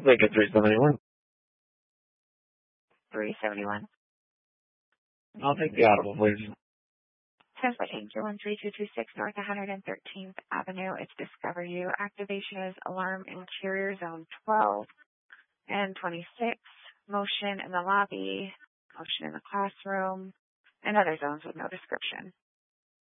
Make it 371. 371. I'll take the audible, please. 10-foot Angel in 3226 North 113th Avenue. It's Discover You. Activation is alarm interior zone 12 and 26. Motion in the lobby. Motion in the classroom. And other zones with no description.